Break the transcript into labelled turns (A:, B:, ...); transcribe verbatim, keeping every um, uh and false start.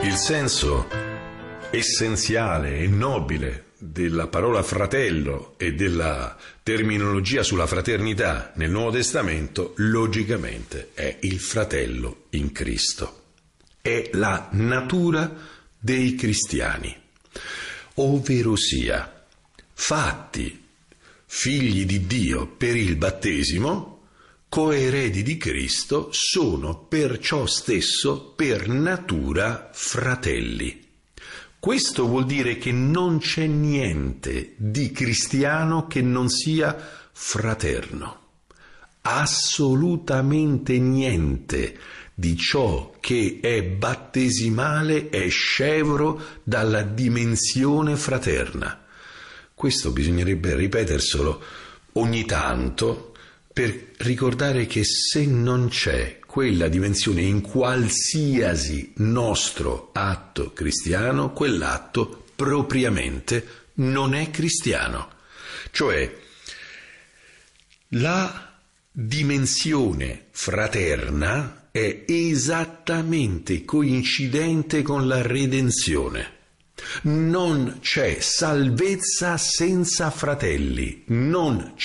A: Il senso essenziale e nobile della parola fratello e della terminologia sulla fraternità nel Nuovo Testamento, logicamente, è il fratello in Cristo. È la natura dei cristiani, ovvero sia, fatti figli di Dio per il battesimo, coeredi di Cristo, sono perciò stesso per natura fratelli. Questo vuol dire che non c'è niente di cristiano che non sia fraterno. Assolutamente niente di ciò che è battesimale è scevro dalla dimensione fraterna. Questo bisognerebbe ripeterselo ogni tanto per ricordare che se non c'è quella dimensione in qualsiasi nostro atto cristiano, quell'atto propriamente non è cristiano. Cioè, la dimensione fraterna è esattamente coincidente con la redenzione. Non c'è salvezza senza fratelli, non